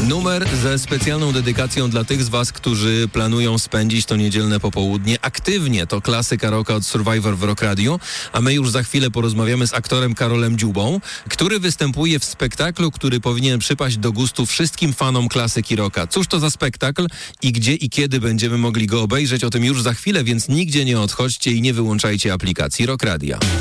Numer ze specjalną dedykacją dla tych z Was, którzy planują spędzić to niedzielne popołudnie aktywnie. To klasyka rocka od Survivor w Rock Radio, a my już za chwilę porozmawiamy z aktorem Karolem Dziubą, który występuje w spektaklu, który powinien przypaść do gustu wszystkim fanom klasyki rocka. Cóż to za spektakl i gdzie i kiedy będziemy mogli go obejrzeć? O tym już za chwilę, więc nigdzie nie odchodźcie i nie wyłączajcie aplikacji Rock Radia.